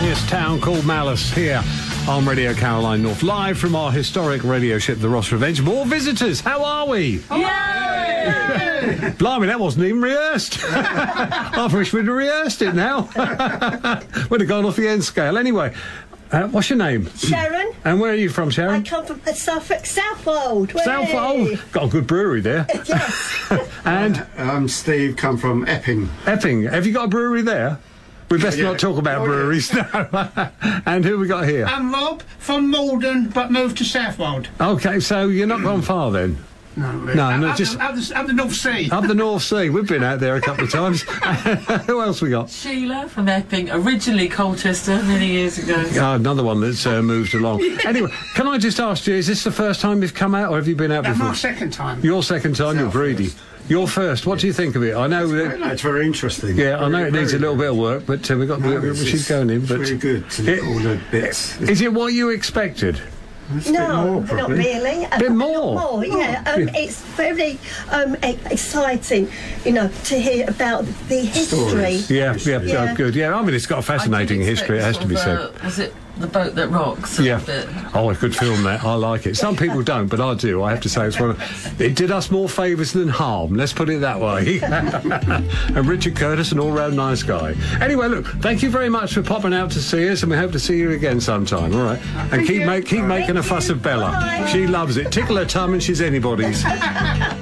This town called Malice here on Radio Caroline North, live from our historic radio ship, the Ross Revenge. More visitors. How are we? Yay! Blimey, that wasn't even rehearsed. I wish we'd have rehearsed it now. Would have gone off the end scale. Anyway, what's your name? Sharon. And where are you from, Sharon? I come from Suffolk, Southwold. Southwold. Got a good brewery there. Yes. And I'm Steve, come from Epping. Epping. Have you got a brewery there? We best not talk about breweries now. And who we got here? I'm Rob from Malden, but moved to Southwold. Okay, so you're not gone far then? No, just up the North Sea. Up the North Sea. We've been out there a couple of times. Who else we got? Sheila from Epping, originally Colchester many years ago. Another one that's moved along. Anyway, can I just ask you, is this the first time you've come out, or have you been out before? My second time. Your second time, you're greedy. You're first. What do you think of it? I know that It's very interesting. I know it needs a little bit of work, but we've got she's going in. But it's really good to look at all the bits. Is it what you expected? No, not really. A bit more. lot more, yeah. It's very exciting, you know, to hear about the history. Stories. Yeah, good. Yeah, I mean, it's got a fascinating history, it has to be said. Was it The Boat That Rocks? Yeah. Oh, a good film, that. I like it. Some people don't, but I do. I have to say it's one of... It did us more favours than harm, let's put it that way. And Richard Curtis, an all-round nice guy. Anyway, look, thank you very much for popping out to see us, and we hope to see you again sometime, all right? And keep making a fuss of Bella. Bye. She loves it. Tickle her tum and she's anybody's.